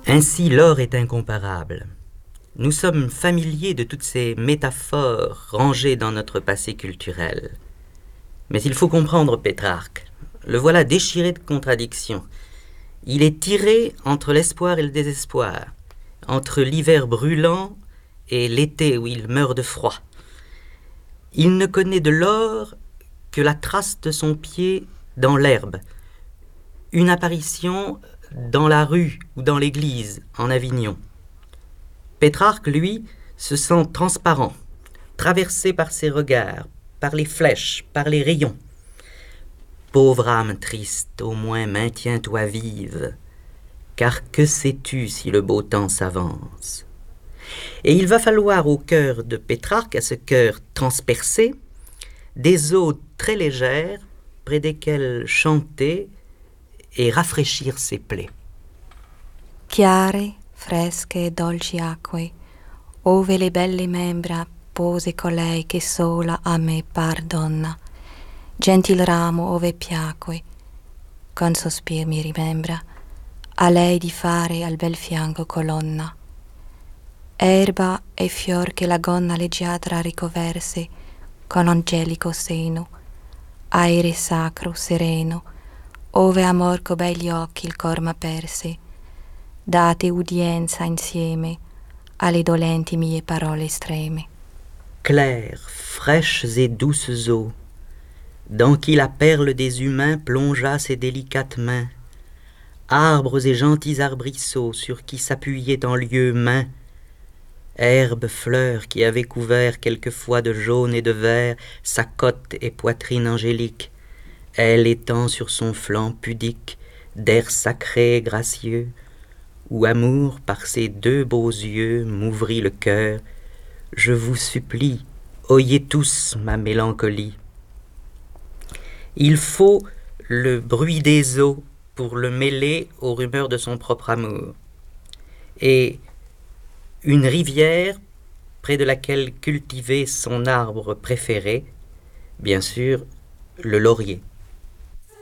Ainsi l'or est incomparable. Nous sommes familiers de toutes ces métaphores rangées dans notre passé culturel. Mais il faut comprendre Pétrarque. Le voilà déchiré de contradictions. Il est tiré entre l'espoir et le désespoir, entre l'hiver brûlant et l'été où il meurt de froid. Il ne connaît de l'or que la trace de son pied dans l'herbe, une apparition dans la rue ou dans l'église en Avignon. Pétrarque, lui, se sent transparent, traversé par ses regards, par les flèches, par les rayons. Pauvre âme triste, au moins maintiens-toi vive, car que sais-tu si le beau temps s'avance? Et il va falloir au cœur de Pétrarque, à ce cœur transpercé, des eaux très légères près desquelles chanter et rafraîchir ses plaies. Chiare, fresche e dolci acque, ove le belle membra pose colei che sola a me par donna, gentil ramo ove piacque, con sospir mi rimembra, a lei di fare al bel fianco colonna. Erba e fior che la gonna leggiadra ricoverse, con angelico seno, aere sacro, sereno, ove amor co begli occhi il cor m'aperse, date udienza insieme alle dolenti mie parole estreme. Claires, fraîches et douces eaux, dans qui la perle des humains plongea ses délicates mains, arbres et gentils arbrisseaux sur qui s'appuyaient en lieu main, herbes, fleurs qui avaient couvert quelquefois de jaune et de vert sa côte et poitrine angélique, elle étant sur son flanc pudique d'air sacré et gracieux, où amour par ses deux beaux yeux m'ouvrit le cœur. Je vous supplie, oyez tous ma mélancolie. Il faut le bruit des eaux pour le mêler aux rumeurs de son propre amour. Et une rivière près de laquelle cultiver son arbre préféré, bien sûr, le laurier.